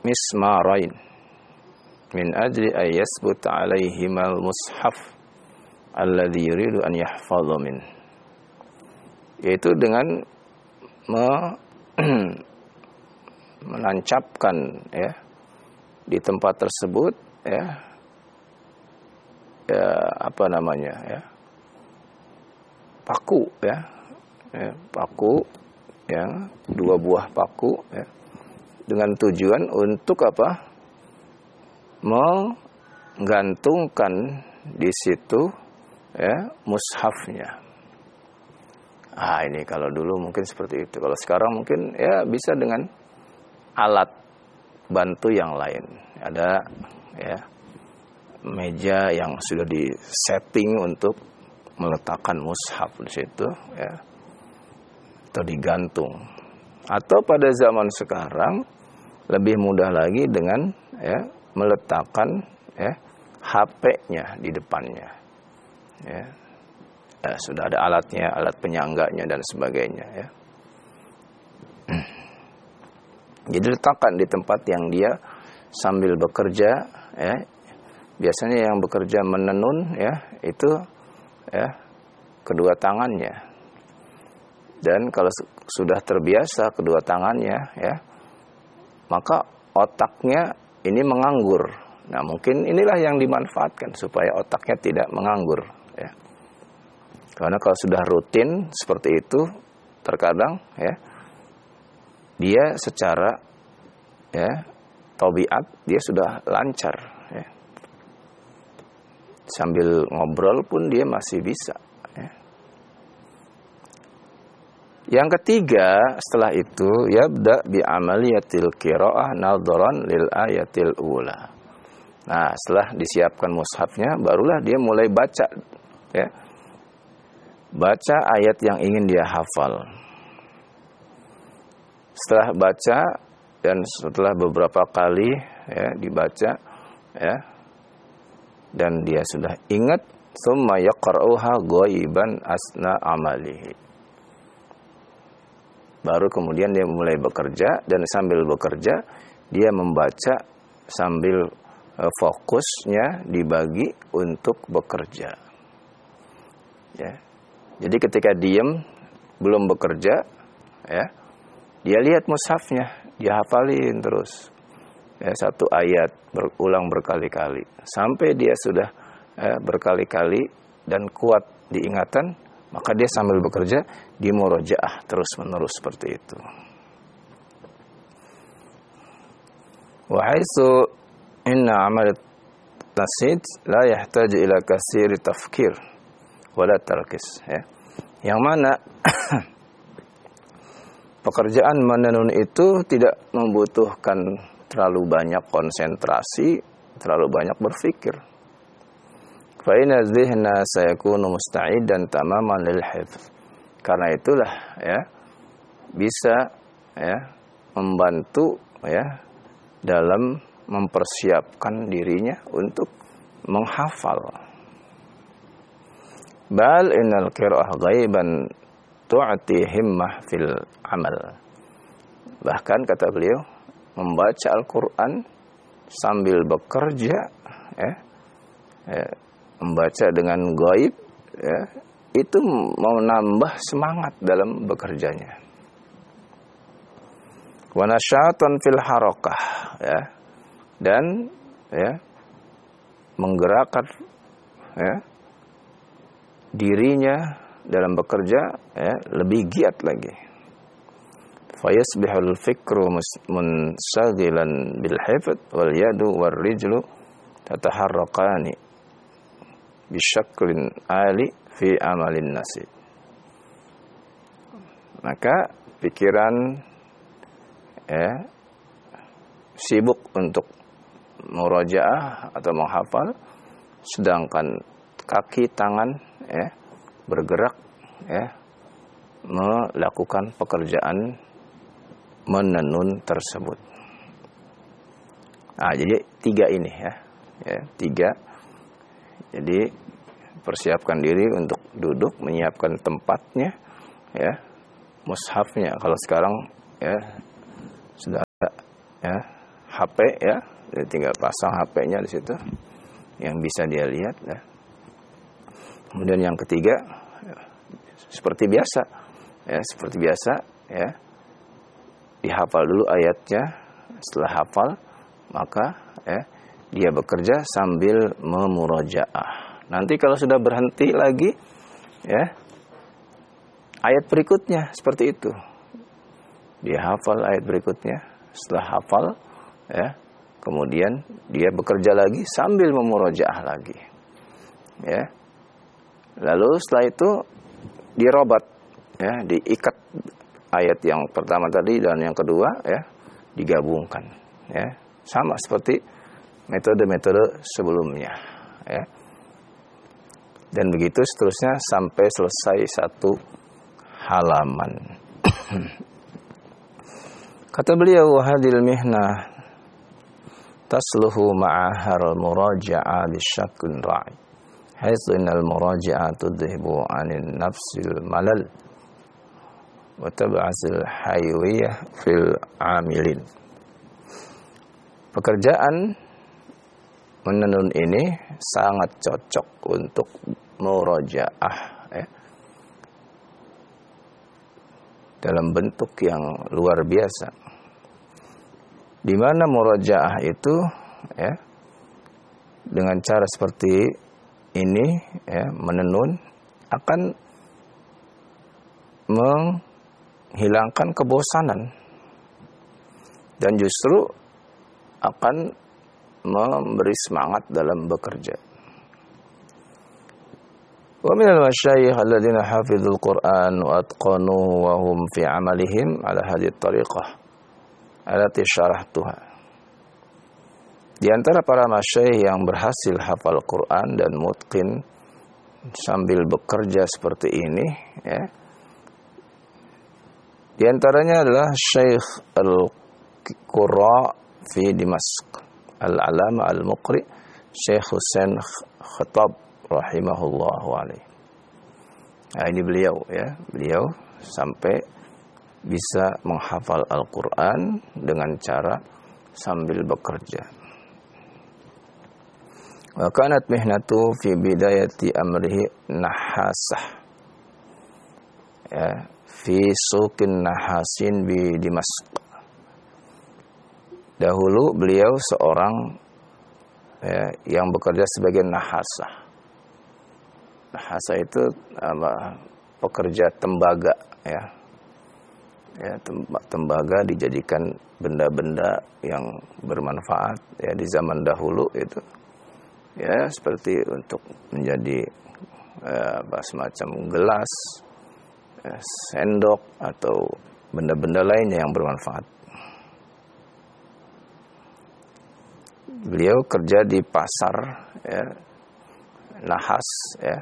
mismarain min ajli ay yasbut alaihimal mushaf alladhi yuridu an yahfadha min, yaitu dengan menancapkan ya di tempat tersebut ya apa namanya ya, paku ya, paku ya, 2 buah paku ya, dengan tujuan untuk apa, menggantungkan di situ ya mushafnya. Ini kalau dulu mungkin seperti itu. Kalau sekarang mungkin ya bisa dengan alat bantu yang lain. Ada ya meja yang sudah di-setting untuk meletakkan mushaf di situ ya, atau digantung. Atau pada zaman sekarang lebih mudah lagi dengan ya meletakkan ya HP-nya di depannya. Ya. Sudah ada alatnya, alat penyangganya dan sebagainya ya. Jadi letakkan di tempat yang dia sambil bekerja ya. Biasanya yang bekerja menenun ya, itu ya kedua tangannya. Dan kalau sudah terbiasa kedua tangannya ya, maka otaknya ini menganggur. Nah, mungkin inilah yang dimanfaatkan supaya otaknya tidak menganggur ya. Karena kalau sudah rutin seperti itu, terkadang ya dia secara ya tabiat dia sudah lancar ya. Sambil ngobrol pun dia masih bisa ya. Yang ketiga setelah itu yabda bi amaliyatil qiraah nadharan lil ayatil ula. Nah, setelah disiapkan mushafnya barulah dia mulai baca ya. Baca ayat yang ingin dia hafal. Setelah baca dan setelah beberapa kali ya dibaca ya, dan dia sudah ingat, summa yaqra'uha ghaiban asna amalihi. Baru kemudian dia mulai bekerja, dan sambil bekerja dia membaca sambil fokusnya dibagi untuk bekerja. Ya. Jadi ketika diam belum bekerja ya, dia lihat mushafnya, dia hafalin terus. Ya, satu ayat berulang berkali-kali sampai dia sudah berkali-kali dan kuat diingatan, maka dia sambil bekerja di murojaah terus-menerus seperti itu. Wa haitsu inna amal tasid la yahtaju ila katsiri tafkir wala tarkis ya. Yang mana pekerjaan menenun itu tidak membutuhkan terlalu banyak konsentrasi, terlalu banyak berpikir. Fa inna dhihna sayakunu musta'idan tamaman lil hifz. Karena itulah ya bisa ya membantu ya dalam mempersiapkan dirinya untuk menghafal. Bal innal qira'ah ghaiban tu'ti himmah fil amal. Bahkan kata beliau, membaca Al-Qur'an sambil bekerja ya, membaca dengan gaib ya, itu menambah semangat dalam bekerjanya. Wa nasyatan fil harakah ya, dan ya menggerakkan ya dirinya dalam bekerja ya, lebih giat lagi. Fayasbihul fikru munsaghilan bil hifz wal yadu war rijlu tataharraqani bisyaklin ali fi amalin nasi. Maka pikiran ya sibuk untuk murajaah atau menghafal, sedangkan kaki tangan ya bergerak ya melakukan pekerjaan menenun tersebut. Nah, jadi 3 ini ya 3. Jadi persiapkan diri untuk duduk, menyiapkan tempatnya ya, mushafnya kalau sekarang ya sudah ada ya HP ya, dia tinggal pasang HP-nya di situ yang bisa dia lihat ya. Kemudian yang ketiga seperti biasa ya, dihafal dulu ayatnya. Setelah hafal maka ya dia bekerja sambil memurajaah. Nanti kalau sudah berhenti lagi ya, ayat berikutnya seperti itu. Dia hafal ayat berikutnya. Setelah hafal ya, kemudian dia bekerja lagi sambil memurajaah lagi. Ya. Lalu setelah itu dirobat ya, diikat ayat yang pertama tadi dan yang kedua ya, digabungkan ya. Sama seperti metode-metode sebelumnya ya. Dan begitu seterusnya sampai selesai satu halaman. Kata beliau, hadil mihnah tasluhu ma'ahar muraja'a bisyakun ra'i, haitsu innal muraja'a tudhibu 'anil nafsil malal wa tab'asil haywiyah fil 'amilin. Pekerjaan menenun ini sangat cocok untuk murajaah ya, dalam bentuk yang luar biasa. Di mana murajaah itu ya, dengan cara seperti ini ya, menenun akan menghilangkan kebosanan dan justru akan memberi semangat dalam bekerja. Wa minal masyayikh alladziina hafizul Qur'an wa atqanuhu wa hum fi 'amalihim 'ala hadhihi at-tariqah allati syarahtuha. Di antara para masyayikh yang berhasil hafal Quran dan mutqin sambil bekerja seperti ini ya, di antaranya adalah Syekh Al-Qurra fi Dimashq, Al-Alama Al-Muqri, Syekh Husain Khattab rahimahullahu alaihi. Nah, ini beliau ya, beliau sampai bisa menghafal Al-Quran dengan cara sambil bekerja. Wa kanat mihnatu fi bidayati amrihi nahasah ya, fi suqin nahasin bi Dimashq. Dahulu beliau seorang ya, yang bekerja sebagai nahasah. Nahasah itu pekerja tembaga ya. Ya, tembaga dijadikan benda-benda yang bermanfaat ya di zaman dahulu itu ya, seperti untuk menjadi semacam gelas, sendok atau benda-benda lainnya yang bermanfaat. Beliau kerja di pasar ya, nahas ya,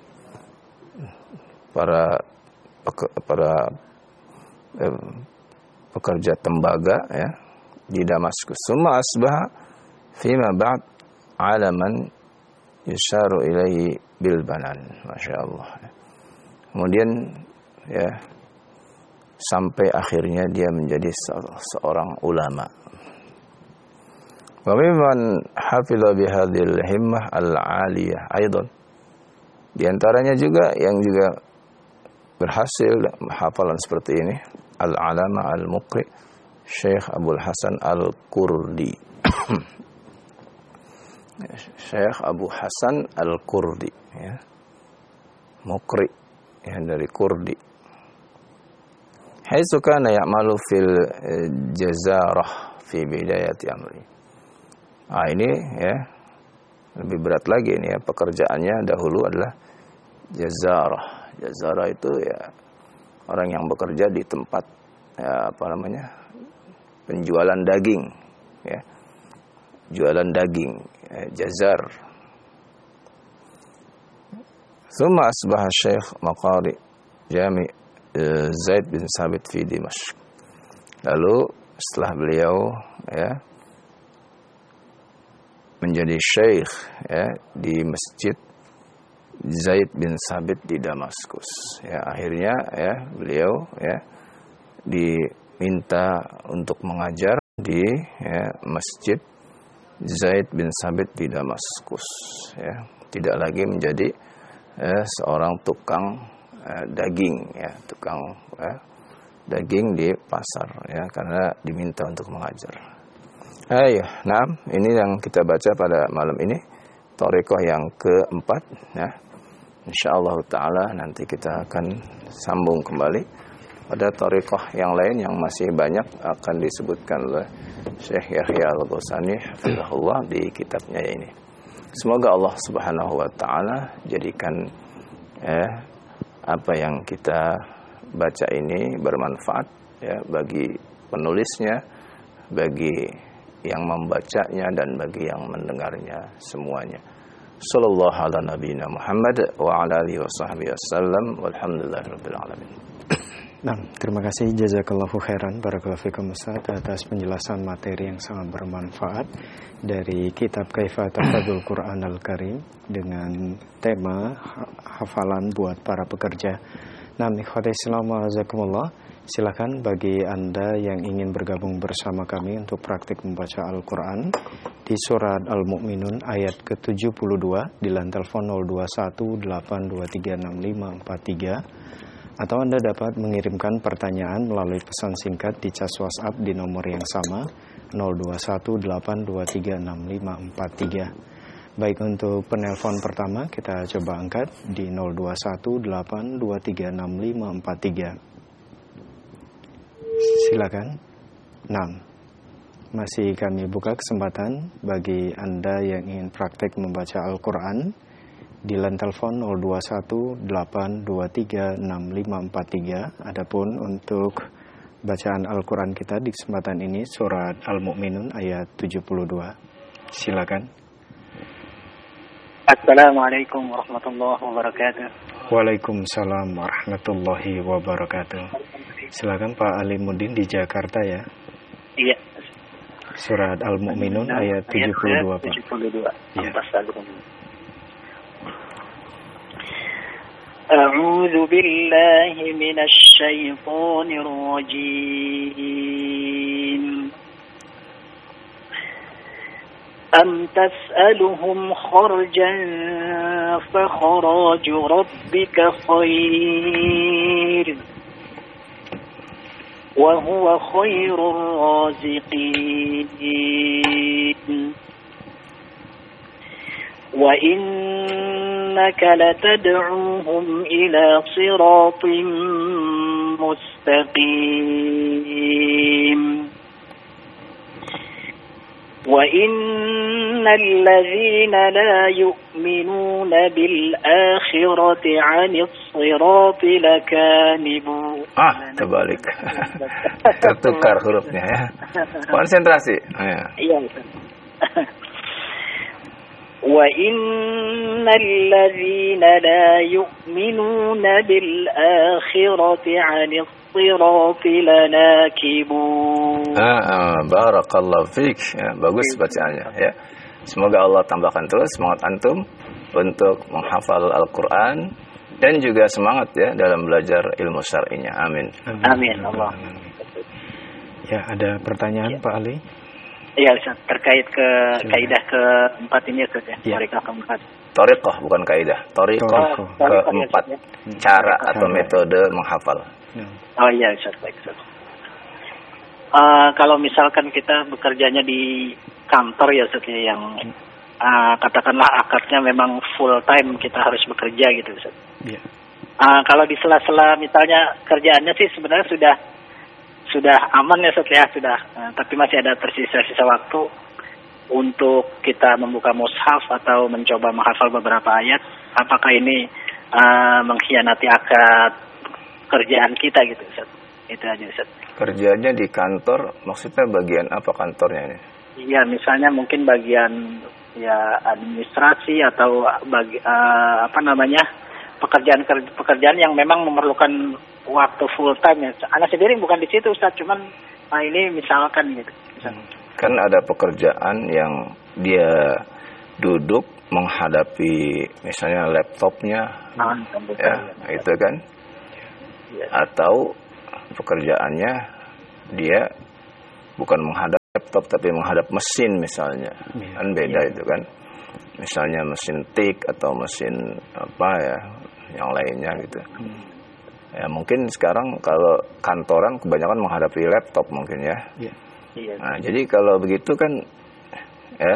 para pekerja tembaga ya di Damaskus. Summa asbaha fima ba'd alaman yusharu ilaihi bil banan. Masyaallah. Kemudian ya sampai akhirnya dia menjadi seorang ulama. Wa mimman hafiza bi hadhil himmah al-'aliyah aidan. Di antaranya juga yang juga berhasil hafalan seperti ini, Al-Alama Al-Muqri, Syekh Abdul Hasan Al-Kurdi. Syekh Abu Hasan Al-Kurdi ya. Muqri ya, dari Kurdi. Haitsu kana ya'malu fil jazarah fi bidayati amri. Ah, ini ya lebih berat lagi ini ya, pekerjaannya dahulu adalah jazarah. Jazarah itu ya orang yang bekerja di tempat ya, penjualan daging ya, jualan daging ya, jazar. Thumma asbaha Syekh Maqari Jami Zaid bin Sabit fi Dimashq. Lalu setelah beliau ya menjadi syekh ya di Masjid Zaid bin Sabit di Damaskus. Ya, akhirnya ya beliau ya diminta untuk mengajar di Masjid Zaid bin Sabit di Damaskus, ya. Tidak lagi menjadi seorang tukang daging, ya, tukang daging di pasar, ya, karena diminta untuk mengajar. Nah, ini yang kita baca pada malam ini, thariqah yang keempat, ya. Insyaallah taala nanti kita akan sambung kembali pada thariqah yang lain yang masih banyak akan disebutkan oleh Syekh Yahya Al-Ghassani hafizahullah di kitabnya ini. Semoga Allah Subhanahu wa taala jadikan apa yang kita baca ini bermanfaat, ya, bagi penulisnya, bagi yang membacanya, dan bagi yang mendengarnya semuanya. Sallallahu ala nabiyina Muhammad wa ala alihi wa sahbihi wasallam walhamdulillahirabbil alamin. Nah, terima kasih jazakallahu khairan barakallahu fikum Ustaz atas penjelasan materi yang sangat bermanfaat dari kitab Kaifa Tahfadzul Qur'anal Karim dengan tema hafalan buat para pekerja. Nah, ikhwati Islam wa jazakumullah, silakan bagi Anda yang ingin bergabung bersama kami untuk praktik membaca Al-Qur'an di surat Al-Mu'minun ayat ke-72 di line telepon 0218236543. Atau Anda dapat mengirimkan pertanyaan melalui pesan singkat di cas WhatsApp di nomor yang sama 0218236543. Baik, untuk penelpon pertama kita coba angkat di 0218236543. Silakan. 6. Masih kami buka kesempatan bagi Anda yang ingin praktek membaca Al-Qur'an di line telepon 0218236543. Adapun untuk bacaan Al-Qur'an kita di kesempatan ini surat Al-Mu'minun ayat 72. Silakan. Assalamualaikum warahmatullahi wabarakatuh. Waalaikumsalam warahmatullahi wabarakatuh. Silakan Pak Alimuddin di Jakarta, ya. Iya. Surat Al-Mu'minun ayat 72, Pak. 72. Ya. أعوذ بالله من الشيطان الرجيم أم تسألهم خرجا فخراج ربك خير وهو خير الرازقين وإنك لتدعوهم إلى صراط مستقيم وإن الذين لا يؤمنون بالآخرة عن الصراط لكاذبون. Terbalik. Tertukar hurufnya, ya. Konsentrasi. Iya. وَإِنَّ الَّذِينَ لَا يُؤْمِنُونَ بِالْآخِرَةِ عَنِ الصِّرَاطِ لَنَاكِبُونَ. Barakallahu fiik. Ya, bagus bacaannya, ya. Semoga Allah tambahkan terus semangat antum untuk menghafal Al-Qur'an dan juga semangat, ya, dalam belajar ilmu syar'inya. Amin. Amin Allah. Ya, ada pertanyaan, ya, Pak Ali? Iya, Ustaz, terkait ke kaidah keempat ini, Ustaz, ya. Thariqah keempat. Thariqah bukan kaidah. Thariqah keempat, ya. Cara atau metode menghafal. Oh iya, Ustaz, baik, Ustaz. Kalau misalkan kita bekerjanya di kantor, ya, Ustaz, ya, yang katakanlah akadnya memang full time kita harus bekerja gitu, Ustaz. Yeah. Kalau di sela-sela misalnya kerjaannya sih sebenarnya sudah aman, ya, Ustaz, ya, sudah. Tapi masih ada tersisa-sisa waktu untuk kita membuka mushaf atau mencoba menghafal beberapa ayat. Apakah ini mengkhianati akad kerjaan kita gitu, Ustaz? Itu aja, Ustaz. Kerjanya di kantor, maksudnya bagian apa kantornya ini? Iya, misalnya mungkin bagian, ya, administrasi atau pekerjaan yang memang memerlukan waktu full time, ya. Anak sendiri bukan di situ, Ustaz, cuman ini misalkan gitu. Kan ada pekerjaan yang dia duduk menghadapi misalnya laptopnya, ya, itu kan, ya. Atau pekerjaannya dia bukan menghadap laptop tapi menghadap mesin misalnya, kan beda itu kan. Misalnya mesin tik atau mesin apa ya, yang lainnya gitu. Ya mungkin sekarang kalau kantoran kebanyakan menghadapi laptop mungkin ya. Nah, jadi kalau begitu kan ya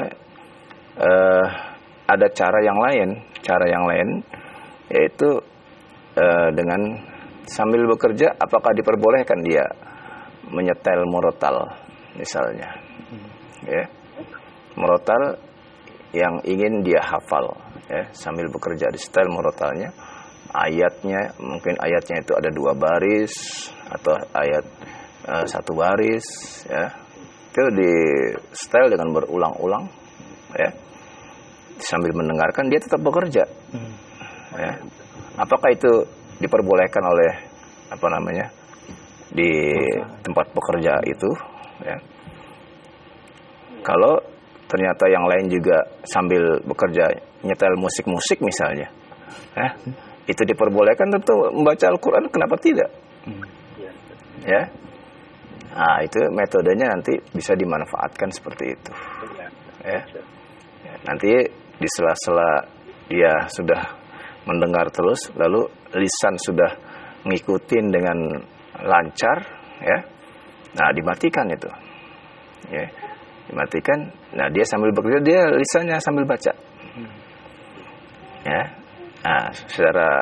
ada cara yang lain yaitu dengan sambil bekerja apakah diperbolehkan dia menyetel murotal misalnya. Ya. Murotal yang ingin dia hafal ya, sambil bekerja di setel murotalnya. Ayatnya, mungkin ayatnya itu ada 2 baris atau ayat 1 baris ya. Itu di setel dengan berulang-ulang ya. Sambil mendengarkan dia tetap bekerja. Ya. Apakah itu diperbolehkan oleh di tempat bekerja itu ya. Kalau ternyata yang lain juga sambil bekerja nyetel musik-musik misalnya ya, itu diperbolehkan, tentu membaca Al-Quran kenapa tidak ya. Nah itu metodenya nanti bisa dimanfaatkan seperti itu ya. Nanti di sela-sela dia sudah mendengar terus, lalu lisan sudah ngikutin dengan lancar ya, nah dimatikan itu ya, dimatikan. Nah dia sambil bekerja, dia lisannya sambil baca ya. Nah secara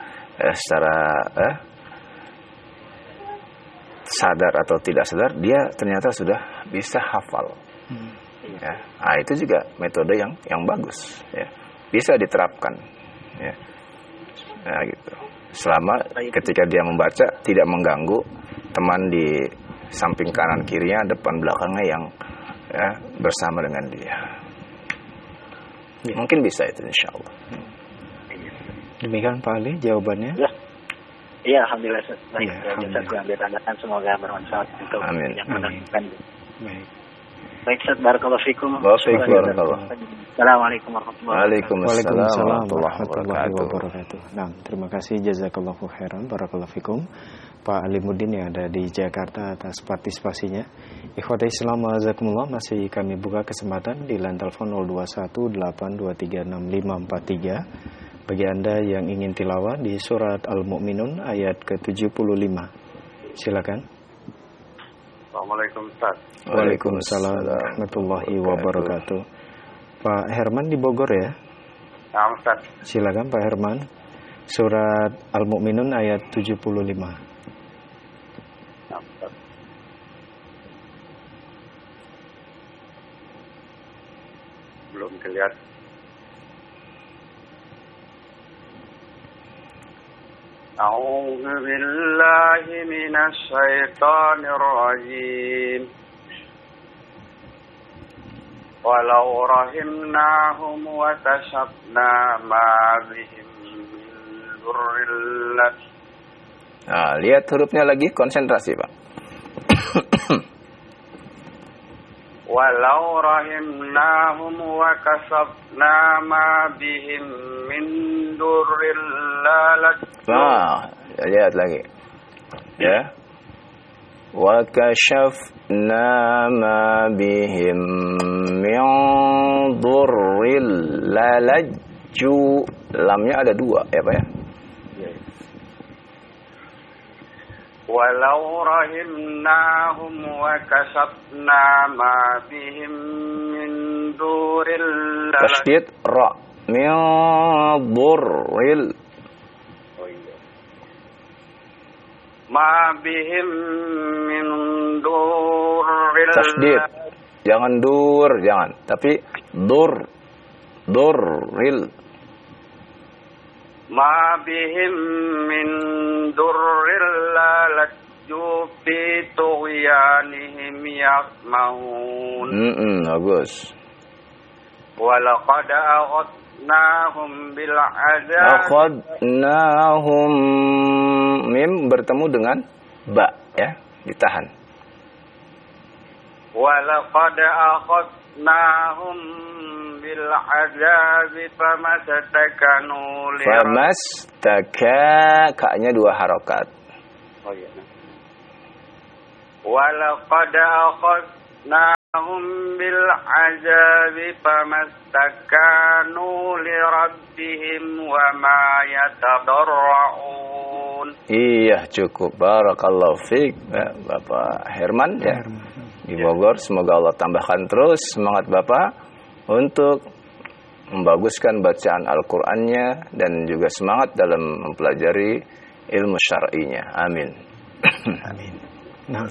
sadar atau tidak sadar dia ternyata sudah bisa hafal ya. Nah itu juga metode yang bagus ya, bisa diterapkan ya. Nah gitu, selama ketika dia membaca tidak mengganggu teman di samping kanan kirinya, depan belakangnya yang ya, bersama dengan dia. Mungkin bisa itu insyaallah. Demikian Pak Ali jawabannya. Iya, alhamdulillah. Baik, Ustaz yang ditandakan semoga bermanfaat untuk yang mendengarkan. Baik, Ustaz, barakallahu fikum. Assalamualaikum warahmatullahi wabarakatuh. Waalaikumsalam warahmatullahi wabarakatuh. Nah, terima kasih jazakallahu khairan barakallahu fikum Pak Alimuddin yang ada di Jakarta atas partisipasinya. Ikhwatul Islam azakumullah, masih kami buka kesempatan di line telepon 0218236543 bagi Anda yang ingin tilawah di surat Al-Mu'minun ayat ke-75. Silakan. Assalamualaikum Ustaz. Waalaikumsalam warahmatullahi wabarakatuh. Pak Herman di Bogor ya? Nah, Ustaz. Silakan Pak Herman. Surat Al-Mu'minun ayat 75. Nah, Ustaz. Belum kelihatan. أعوذ بالله من الشيطان الرجيم ولو رحمناهم وكشفنا ما بهم من ضر. Nah, lihat hurufnya lagi, konsentrasi Pak. Walau rahimnahum wa kasabna ma bihim min durril lalat. Nah, lihat lagi. Ya. Wa kashafna ma bihim min durril lalajju. Lamnya ada 2 ya Pak ya. Walau rahimnahum wa kasabna ma bihim min durril lalat. Tasydid ra min durril. Ma bihim min durril. Tasydid. Jangan dur, jangan. Tapi durril. Ma bihim min durril lalajju fi tughyanihim yasmahun. Bagus. Walaqad akhadnahum bil azab. Akhadnahum, mim bertemu dengan ba ya, ditahan. Walaqad akhadnahum bil azabi famastakanu li. Famastaka, ka-nya 2 harokat. Oh iya. Walaqad akhadna هم بالعذاب فما استكانوا لربهم وما يتضرعون. Iya, cukup. Barakallahu fiik, Bapak Herman ya. Di Bogor, semoga Allah tambahkan terus semangat Bapak untuk membaguskan bacaan Al-Qur'annya dan juga semangat dalam mempelajari ilmu syar'inya. Amin. Amin. Nah,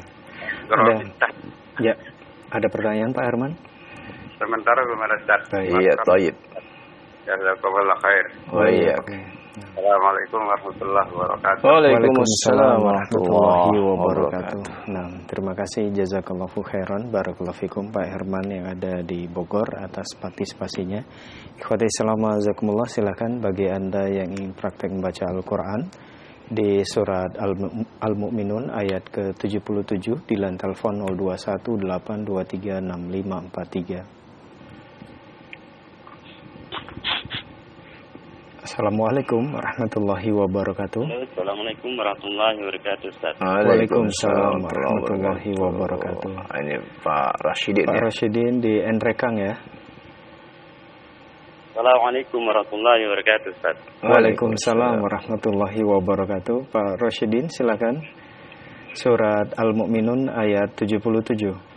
ada pertanyaan Pak Herman? Sementara belum ada Ustaz. Iya, thayyib. Jazakallahu khair. Wa iyyak. Assalamualaikum warahmatullahi wabarakatuh. Waalaikumsalam warahmatullahi wabarakatuh. Nah, terima kasih jazakallahu khairan barakallahu fikum Pak Herman yang ada di Bogor atas partisipasinya. Ikhwati Islam azakumullah, silakan bagi Anda yang ingin praktek membaca Al-Qur'an di surat Al-Mu'minun ayat ke-77 di line telepon 0218236543. Assalamualaikum warahmatullahi wabarakatuh. Assalamualaikum warahmatullahi wabarakatuh, Ustaz. Waalaikumsalam warahmatullahi wabarakatuh. Ini Pak Rasyidin. Pak Rasyidin di Nrekang ya. Assalamualaikum warahmatullahi wabarakatuh, Ustaz. Waalaikumsalam warahmatullahi wabarakatuh. Pak Rasyidin silakan. Surat Al-Mu'minun ayat 77.